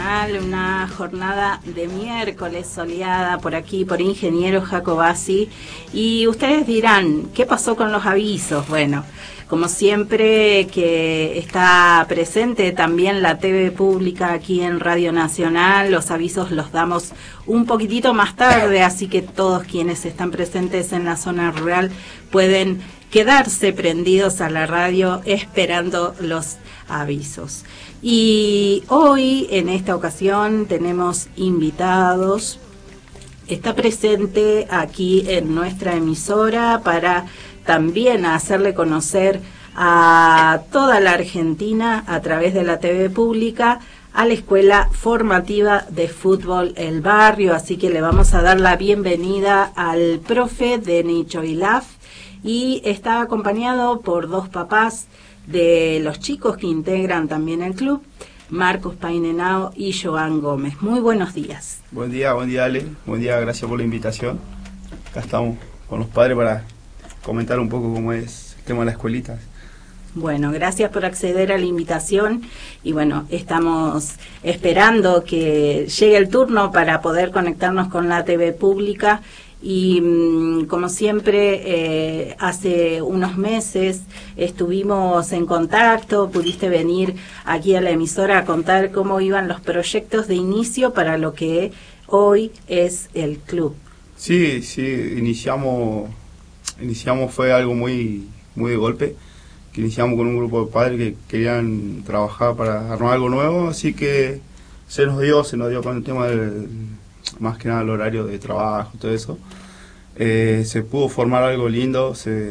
Nacional, una jornada de miércoles soleada por aquí, por Ingeniero Jacobasi. Y ustedes dirán, ¿qué pasó con los avisos? Bueno, como siempre que está presente también la TV pública aquí en Radio Nacional, los avisos los damos un poquitito más tarde, así que todos quienes están presentes en la zona rural pueden quedarse prendidos a la radio esperando los avisos. Y hoy, en esta ocasión, tenemos invitados. Está presente aquí en nuestra emisora para también hacerle conocer a toda la Argentina a través de la TV pública a la Escuela Formativa de Fútbol El Barrio. Así que le vamos a dar la bienvenida al profe Denis Choilaf, y está acompañado por dos papás de los chicos que integran también el club, Marcos Painenao y Joan Gómez. Muy buenos días. Buen día Ale. Buen día, gracias por la invitación. Acá estamos con los padres para comentar un poco cómo es el tema de la escuelita. Bueno, gracias por acceder a la invitación y bueno, estamos esperando que llegue el turno para poder conectarnos con la TV pública. Y como siempre, hace unos meses estuvimos en contacto, pudiste venir aquí a la emisora a contar cómo iban los proyectos de inicio para lo que hoy es el club. Sí, iniciamos fue algo muy de golpe, que iniciamos con un grupo de padres que querían trabajar para armar algo nuevo, así que se nos dio con el tema del, más que nada el horario de trabajo, todo eso. Se pudo formar algo lindo,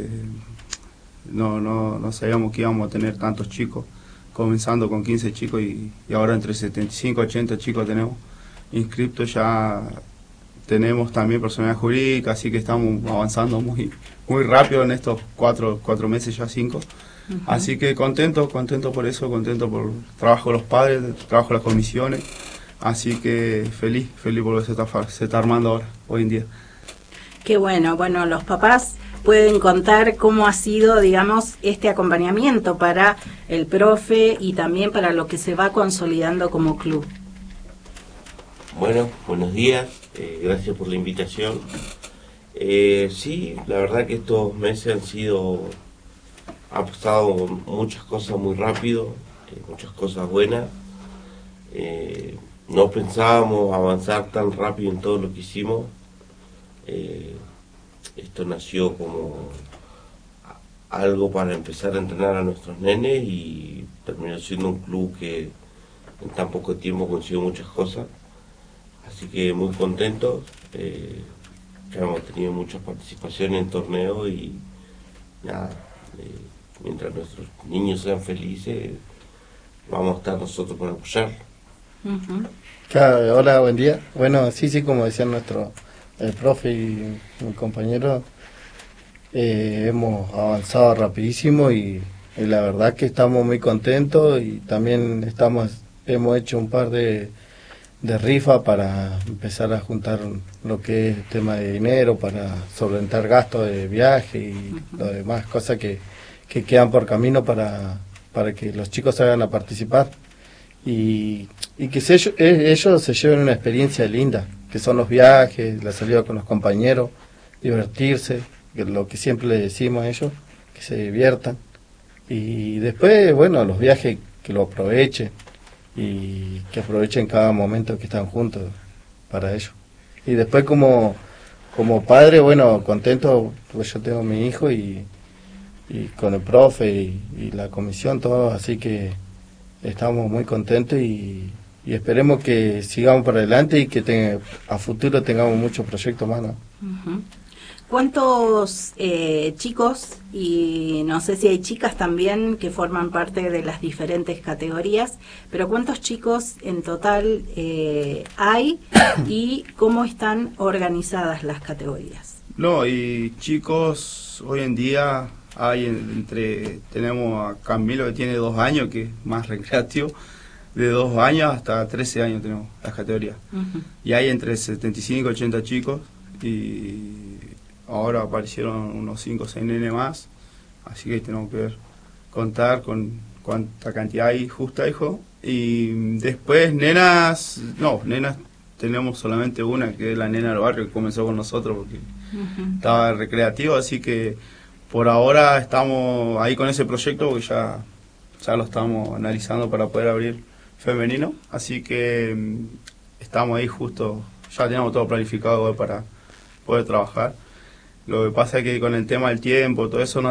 no sabíamos que íbamos a tener tantos chicos, comenzando con 15 chicos y ahora entre 75 y 80 chicos tenemos inscriptos, ya tenemos también personalidad jurídica, así que estamos avanzando muy rápido en estos cuatro meses, ya 5. Uh-huh. Así que contento por eso, contento por el trabajo de los padres, el trabajo de las comisiones. Así que feliz por lo que se está armando ahora, hoy en día. Qué bueno, los papás pueden contar cómo ha sido, digamos, este acompañamiento para el profe y también para lo que se va consolidando como club. Bueno, buenos días, gracias por la invitación. Sí, la verdad que estos meses ha pasado muchas cosas muy rápido, muchas cosas buenas. No pensábamos avanzar tan rápido en todo lo que hicimos. Esto nació como algo para empezar a entrenar a nuestros nenes y terminó siendo un club que en tan poco tiempo consiguió muchas cosas. Así que muy contentos. Ya hemos tenido muchas participaciones en torneos y nada, mientras nuestros niños sean felices, vamos a estar nosotros para apoyarlos. Uh-huh. Claro, hola, buen día. Bueno, sí, como decía el profe y mi compañero, hemos avanzado rapidísimo y la verdad que estamos muy contentos y también hemos hecho un par de rifas para empezar a juntar lo que es el tema de dinero, para solventar gastos de viaje y lo demás cosas que quedan por camino para que los chicos salgan a participar. Y que ellos se lleven una experiencia linda, que son los viajes, la salida con los compañeros, divertirse, que lo que siempre les decimos a ellos, que se diviertan. Y después, los viajes que lo aprovechen y que aprovechen cada momento que están juntos para ellos. Y después como padre, contento, pues yo tengo a mi hijo y con el profe y la comisión, todos, así que estamos muy contentos y esperemos que sigamos para adelante y que a futuro tengamos muchos proyectos más, ¿no? Uh-huh. ¿Cuántos chicos, y no sé si hay chicas también que forman parte de las diferentes categorías, pero cuántos chicos en total hay y cómo están organizadas las categorías? No, y chicos, hoy en día tenemos a Camilo que tiene 2 años, que es más recreativo, de 2 años hasta 13 años tenemos las categorías. Uh-huh. Y hay entre 75 y 80 chicos, y ahora aparecieron unos 5 o 6 nenes más, así que tenemos que contar con cuánta cantidad hay justa, hijo, Y después nenas tenemos solamente una, que es la nena del barrio, que comenzó con nosotros porque estaba recreativo, así que por ahora estamos ahí con ese proyecto porque ya lo estamos analizando para poder abrir femenino, así que estamos ahí justo, ya tenemos todo planificado para poder trabajar. Lo que pasa es que con el tema del tiempo, todo eso no